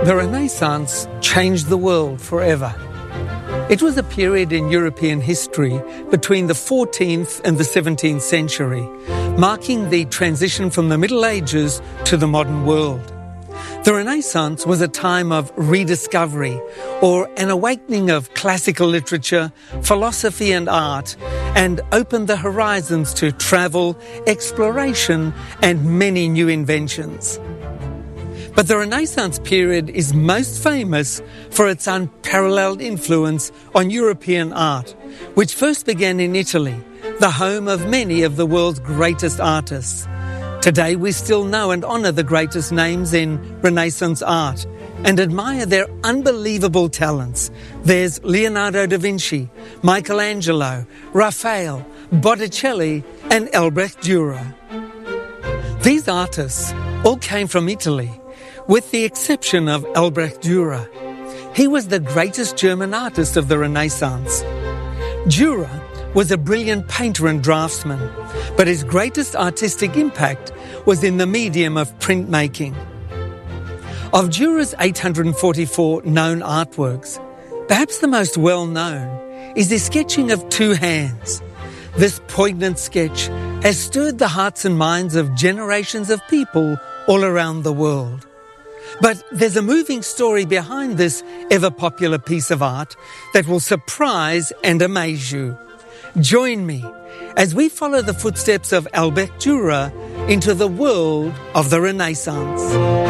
The Renaissance changed the world forever. It was a period in European history between the 14th and the 17th century, marking the transition from the Middle Ages to the modern world. The Renaissance was a time of rediscovery, or an awakening of classical literature, philosophy and art, and opened the horizons to travel, exploration, and many new inventions. But the Renaissance period is most famous for its unparalleled influence on European art, which first began in Italy, the home of many of the world's greatest artists. Today we still know and honour the greatest names in Renaissance art and admire their unbelievable talents. There's Leonardo da Vinci, Michelangelo, Raphael, Botticelli and Albrecht Dürer. These artists all came from Italy, with the exception of Albrecht Dürer. He was the greatest German artist of the Renaissance. Dürer was a brilliant painter and draftsman, but his greatest artistic impact was in the medium of printmaking. Of Dürer's 844 known artworks, perhaps the most well-known is his sketching of two hands. This poignant sketch has stirred the hearts and minds of generations of people all around the world. But there's a moving story behind this ever-popular piece of art that will surprise and amaze you. Join me as we follow the footsteps of Albrecht Dürer into the world of the Renaissance.